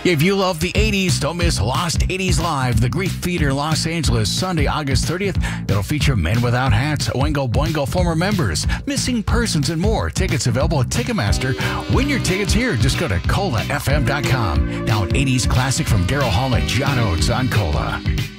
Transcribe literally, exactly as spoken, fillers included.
If you love the eighties, don't miss Lost eighties Live, the Grief Theater Los Angeles, Sunday, August thirtieth. It'll feature Men Without Hats, Oingo Boingo former members, missing persons, and more. Tickets available at Ticketmaster. Win your tickets here. Just go to cola f m dot com. Now an eighties classic from Daryl Hall and John Oates on Cola.